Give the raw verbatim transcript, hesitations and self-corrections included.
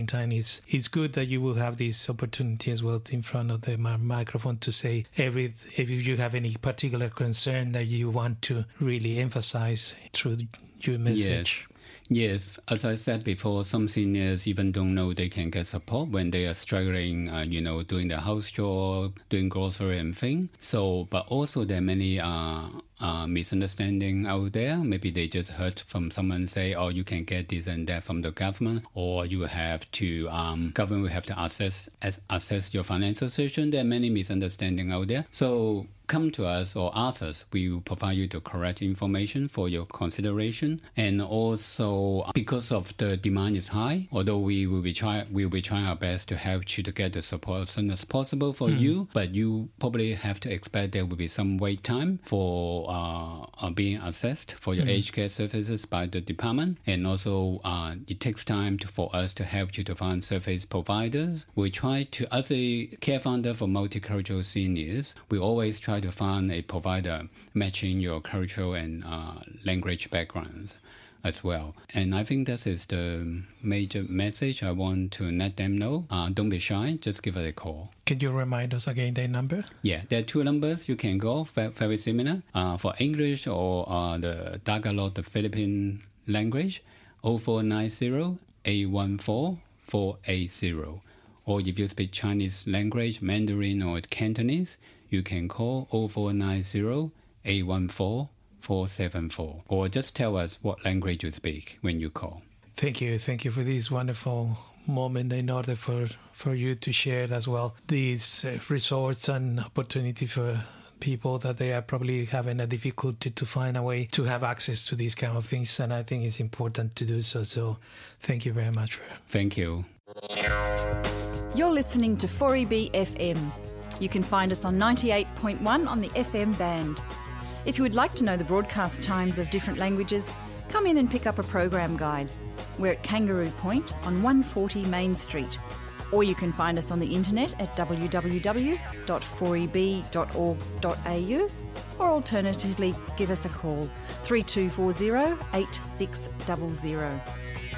time, it's, it's good that you will have this opportunity as well in front of the microphone to say every if you have any particular concern that you want to really emphasize through your message. Yes. Yes, as I said before, some seniors even don't know they can get support when they are struggling, uh, you know, doing the house job, doing grocery and things. So, but also there are many uh, uh, misunderstanding out there. Maybe they just heard from someone say, oh, you can get this and that from the government, or you have to, um, government will have to assess, assess your financial situation. There are many misunderstanding out there. So, come to us or ask us. We will provide you the correct information for your consideration. And also, because of the demand is high, although we will be try we will be trying our best to help you to get the support as soon as possible for mm. you. But you probably have to expect there will be some wait time for uh, uh, being assessed for your mm. aged care services by the department. And also, uh, it takes time to, for us to help you to find service providers. We try to, as a care founder for multicultural seniors, we always try to find a provider matching your cultural and uh, language backgrounds as well. And I think that is the major message I want to let them know. Uh, don't be shy, just give us a call. Can you remind us again the number? Yeah, there are two numbers you can go, very similar. Uh, for English or uh, the Tagalog, the Philippine language, oh four nine zero, eight one four, four eight zero. Or if you speak Chinese language, Mandarin or Cantonese, you can call oh four nine zero, eight one four, four seven four. Or just tell us what language you speak when you call. Thank you. Thank you for this wonderful moment in order for, for you to share as well these uh, resources and opportunity for people that they are probably having a difficulty to find a way to have access to these kind of things. And I think it's important to do so. So thank you very much. Thank you. You're listening to four E B F M. You can find us on ninety-eight point one on the F M band. If you would like to know the broadcast times of different languages, come in and pick up a program guide. We're at Kangaroo Point on one forty Main Street. Or you can find us on the internet at w w w dot four e b dot org dot a u, or alternatively give us a call three two four zero, eight six zero zero.